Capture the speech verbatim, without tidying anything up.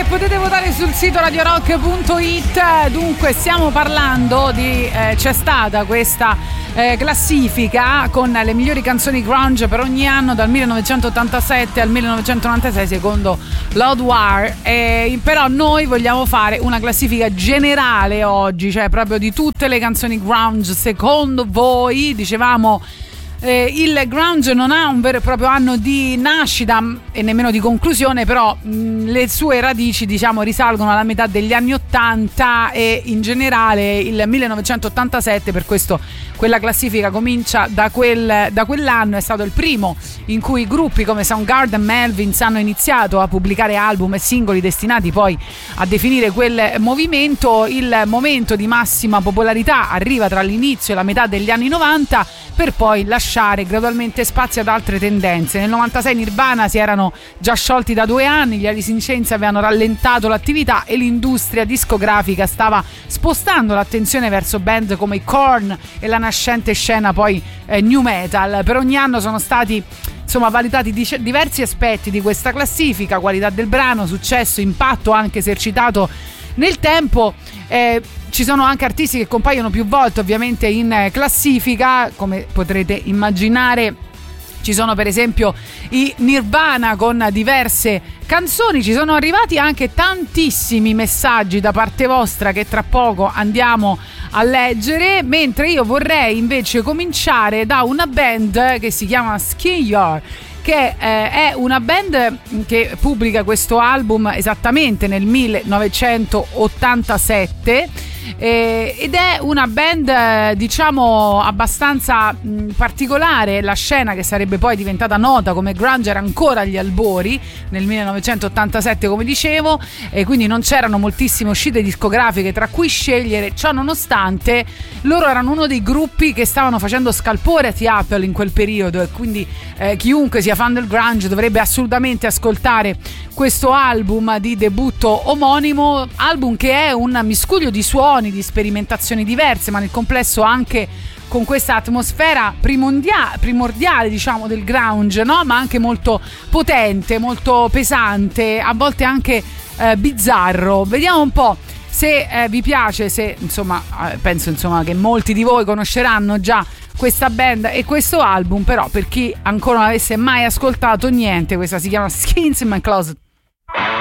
potete votare sul sito radio rock punto it. Dunque stiamo parlando di eh, c'è stata questa eh, classifica con le migliori canzoni grunge per ogni anno dal millenovecentottantasette al millenovecentonovantasei secondo Loudwire, eh, però noi vogliamo fare una classifica generale oggi, cioè proprio di tutte le canzoni grunge. Secondo voi, dicevamo, Eh, il grunge non ha un vero e proprio anno di nascita e nemmeno di conclusione, però mh, le sue radici, diciamo, risalgono alla metà degli anni ottanta e in generale il millenovecentottantasette, per questo quella classifica comincia da, quel, da quell'anno. È stato il primo in cui gruppi come Soundgarden, Melvins hanno iniziato a pubblicare album e singoli destinati poi a definire quel movimento. Il momento di massima popolarità arriva tra l'inizio e la metà degli anni novanta, per poi lasciare gradualmente spazio ad altre tendenze. Nel novantasei Nirvana si erano già sciolti da due anni, gli Alice in Chains avevano rallentato l'attività e l'industria discografica stava spostando l'attenzione verso band come i Korn e la nascente scena poi eh, new metal. Per ogni anno sono stati insomma valutati dic- diversi aspetti di questa classifica: qualità del brano, successo, impatto anche esercitato nel tempo. Eh, ci sono anche artisti che compaiono più volte ovviamente in classifica, come potrete immaginare. Ci sono per esempio i Nirvana con diverse canzoni. Ci sono arrivati anche tantissimi messaggi da parte vostra che tra poco andiamo a leggere, mentre io vorrei invece cominciare da una band che si chiama Skin Yard, che eh, è una band che pubblica questo album esattamente nel millenovecentottantasette, eh, ed è una band eh, diciamo abbastanza mh, particolare. La scena che sarebbe poi diventata nota come grunge era ancora agli albori nel millenovecentottantasette, come dicevo, e quindi non c'erano moltissime uscite discografiche tra cui scegliere. Ciò nonostante, loro erano uno dei gruppi che stavano facendo scalpore a Seattle in quel periodo, e quindi eh, chiunque sia fan del grunge dovrebbe assolutamente ascoltare questo album di debutto omonimo, album che è un miscuglio di suoni, di sperimentazioni diverse, ma nel complesso anche con questa atmosfera primordia- primordiale diciamo del grunge, no? Ma anche molto potente, molto pesante, a volte anche eh, bizzarro. Vediamo un po' se eh, vi piace, se insomma eh, penso insomma che molti di voi conosceranno già questa band e questo album, però per chi ancora non avesse mai ascoltato niente, questa si chiama Skins in My Closet.